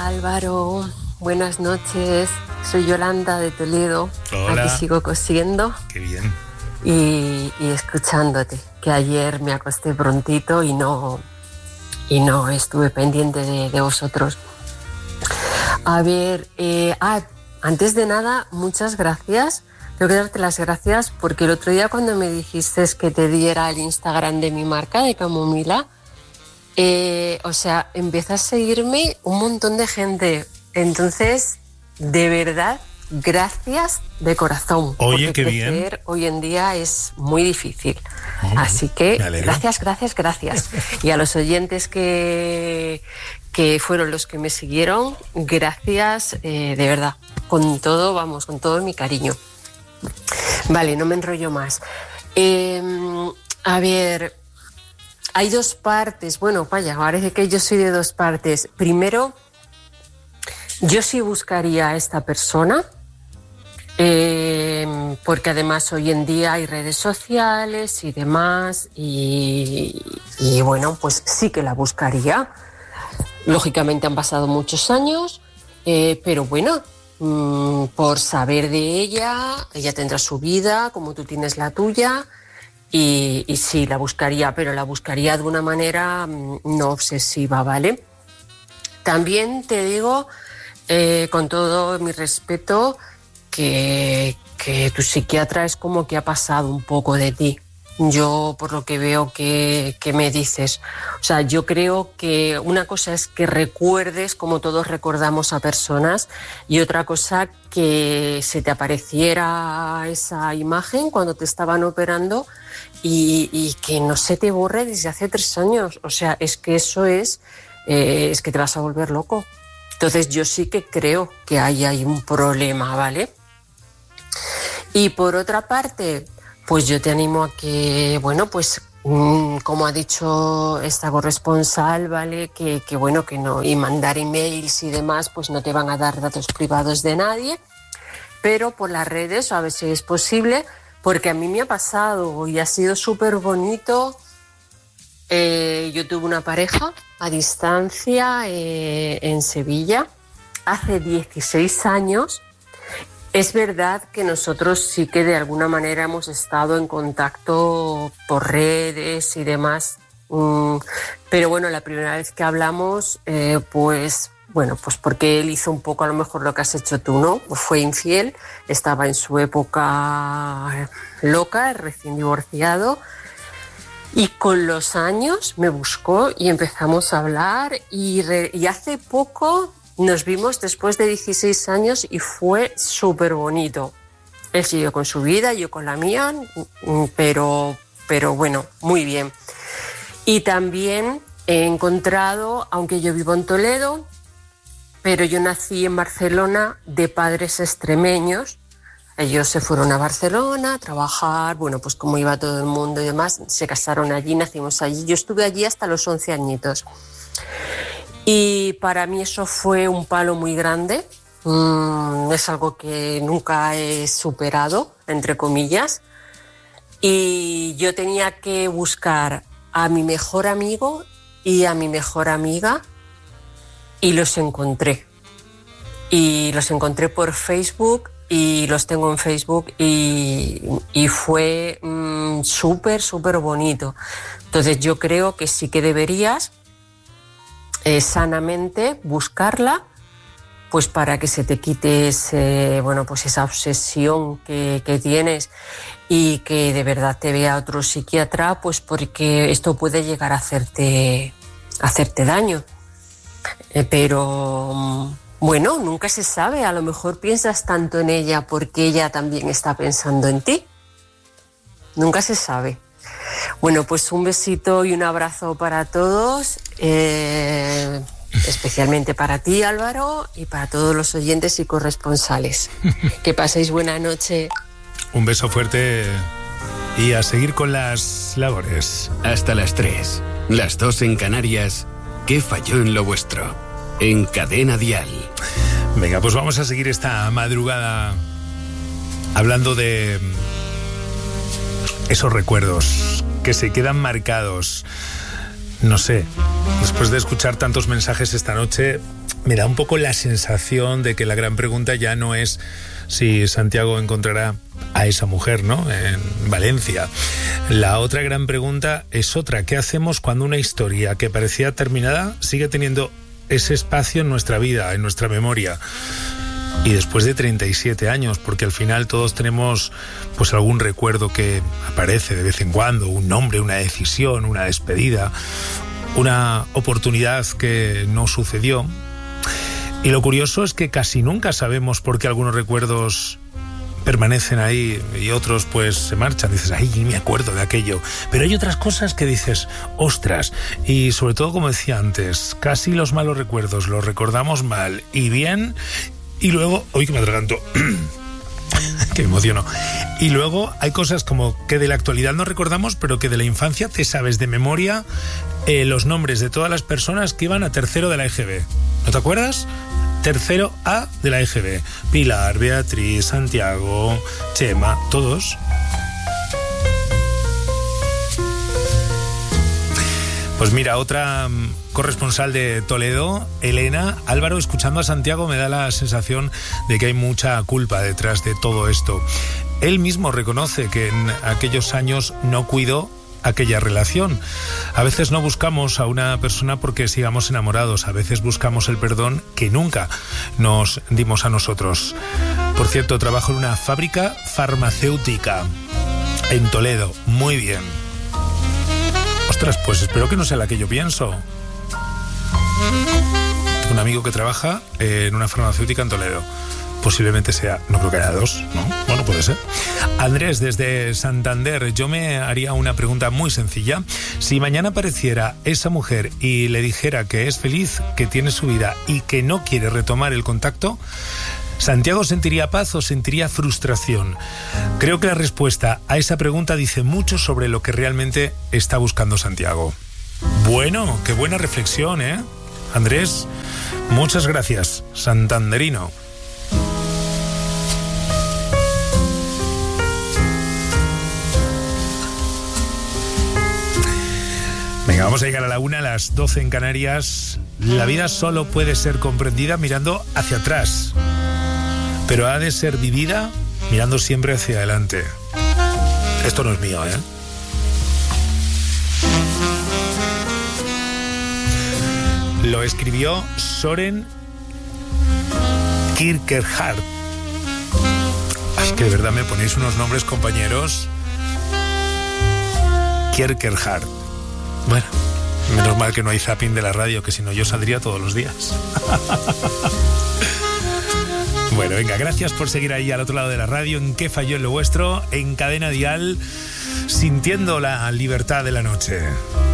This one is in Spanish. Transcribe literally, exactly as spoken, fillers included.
Álvaro, buenas noches. Soy Yolanda de Toledo. Hola. Aquí sigo cosiendo. Qué bien. Y, y escuchándote, que ayer me acosté prontito y no, y no estuve pendiente de, de vosotros. A ver, eh, ah, antes de nada, muchas gracias. Tengo que darte las gracias porque el otro día cuando me dijiste que te diera el Instagram de mi marca, de Camomila, eh, o sea, empieza a seguirme un montón de gente. Entonces, de verdad, gracias de corazón. Oye, porque qué crecer bien. hoy en día es muy difícil. Oh, Así que me alegro. gracias, gracias, gracias. Y a los oyentes que, que fueron los que me siguieron, gracias, eh, de verdad. Con todo, vamos, con todo mi cariño. Vale, no me enrollo más. Eh, a ver, hay dos partes. Bueno, vaya, parece que yo soy de dos partes. Primero, yo sí buscaría a esta persona, eh, porque además hoy en día hay redes sociales y demás, y, y bueno, pues sí que la buscaría. Lógicamente han pasado muchos años, eh, pero bueno, mmm, por saber de ella, ella tendrá su vida, como tú tienes la tuya, y, y sí, la buscaría, pero la buscaría de una manera mmm, no obsesiva, ¿vale? También te digo, eh, con todo mi respeto, que, que tu psiquiatra es como que ha pasado un poco de ti. Yo, por lo que veo que, que me dices, o sea, yo creo que una cosa es que recuerdes como todos recordamos a personas y otra cosa que se te apareciera esa imagen cuando te estaban operando y, y que no se te borre desde hace tres años. O sea, es que eso es, eh, es que te vas a volver loco. Entonces yo sí que creo que ahí hay un problema, ¿vale? Y por otra parte, pues yo te animo a que, bueno, pues mmm, como ha dicho esta corresponsal, ¿vale? Que, que bueno, que no, y mandar emails y demás, pues no te van a dar datos privados de nadie, pero por las redes, a ver si es posible, porque a mí me ha pasado y ha sido súper bonito. Eh, yo tuve una pareja a distancia eh, en Sevilla hace dieciséis años. Es verdad que nosotros sí que de alguna manera hemos estado en contacto por redes y demás, mm, pero bueno, la primera vez que hablamos, eh, pues bueno, pues porque él hizo un poco a lo mejor lo que has hecho tú, ¿no? Fue infiel, estaba en su época loca, recién divorciado, y con los años me buscó y empezamos a hablar y, re, y hace poco nos vimos después de dieciséis años y fue súper bonito. Él siguió con su vida, yo con la mía, pero, pero bueno, muy bien. Y también he encontrado, aunque yo vivo en Toledo, pero yo nací en Barcelona de padres extremeños. Ellos se fueron a Barcelona a trabajar, bueno, pues como iba todo el mundo y demás, se casaron allí, nacimos allí. Yo estuve allí hasta los once añitos. Y para mí eso fue un palo muy grande, mm, es algo que nunca he superado, entre comillas, y yo tenía que buscar a mi mejor amigo y a mi mejor amiga y los encontré. Y los encontré por Facebook y los tengo en Facebook y, y fue mmm, súper, súper bonito. Entonces yo creo que sí que deberías Eh, sanamente buscarla, pues para que se te quite ese, bueno, pues esa obsesión que, que tienes y que de verdad te vea otro psiquiatra, pues porque esto puede llegar a hacerte, a hacerte daño. Eh, pero bueno, nunca se sabe, a lo mejor piensas tanto en ella porque ella también está pensando en ti. Nunca se sabe. Bueno, pues un besito y un abrazo para todos, eh, especialmente para ti, Álvaro, y para todos los oyentes y corresponsales. Que paséis buena noche. Un beso fuerte y a seguir con las labores. Hasta las tres, las dos en Canarias. ¿Qué falló en lo vuestro? En Cadena Dial. Venga, pues vamos a seguir esta madrugada hablando de esos recuerdos que se quedan marcados. No sé, después de escuchar tantos mensajes esta noche, me da un poco la sensación de que la gran pregunta ya no es si Santiago encontrará a esa mujer, ¿no?, en Valencia. La otra gran pregunta es otra: ¿qué hacemos cuando una historia que parecía terminada sigue teniendo ese espacio en nuestra vida, en nuestra memoria? Y después de treinta y siete años, porque al final todos tenemos pues algún recuerdo que aparece de vez en cuando, un nombre, una decisión, una despedida, una oportunidad que no sucedió. Y lo curioso es que casi nunca sabemos por qué algunos recuerdos permanecen ahí y otros pues se marchan. Dices, ay, me acuerdo de aquello. Pero hay otras cosas que dices, ostras. Y sobre todo, como decía antes, casi los malos recuerdos los recordamos mal y bien. Y luego, uy, que me atraganto, que me emociono. Y luego hay cosas como que de la actualidad no recordamos, pero que de la infancia te sabes de memoria eh, los nombres de todas las personas que iban a tercero de la E G B. ¿No te acuerdas? Tercero A de la E G B. Pilar, Beatriz, Santiago, Chema, todos. Pues mira, otra corresponsal de Toledo, Elena. Álvaro, escuchando a Santiago me da la sensación de que hay mucha culpa detrás de todo esto. Él mismo reconoce que en aquellos años no cuidó aquella relación. A veces no buscamos a una persona porque sigamos enamorados, a veces buscamos el perdón que nunca nos dimos a nosotros. Por cierto, trabajo en una fábrica farmacéutica en Toledo. Muy bien. Ostras, pues espero que no sea la que yo pienso. Un amigo que trabaja en una farmacéutica en Toledo. Posiblemente sea, no creo que haya dos, ¿no? Bueno, puede ser. Andrés, desde Santander, yo me haría una pregunta muy sencilla. Si mañana apareciera esa mujer y le dijera que es feliz, que tiene su vida y que no quiere retomar el contacto, ¿Santiago sentiría paz o sentiría frustración? Creo que la respuesta a esa pregunta dice mucho sobre lo que realmente está buscando Santiago. Bueno, qué buena reflexión, ¿eh? Andrés, muchas gracias, santanderino. Venga, vamos a llegar a la una, a las doce en Canarias. La vida solo puede ser comprendida mirando hacia atrás, pero ha de ser vivida mirando siempre hacia adelante. Esto no es mío, ¿eh? Lo escribió Soren Kierkegaard. Es que de verdad me ponéis unos nombres, compañeros. Kierkegaard. Bueno, menos mal que no hay zapping de la radio, que si no yo saldría todos los días. Bueno, venga, gracias por seguir ahí al otro lado de la radio, en ¿Qué falló en lo vuestro? En Cadena Dial, sintiendo la libertad de la noche.